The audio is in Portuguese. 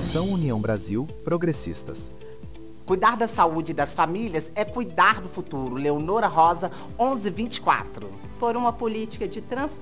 Coligação União Brasil, Progressistas. Cuidar da saúde das famílias é cuidar do futuro. Leonora Rosa, 1124. Por uma política de transparência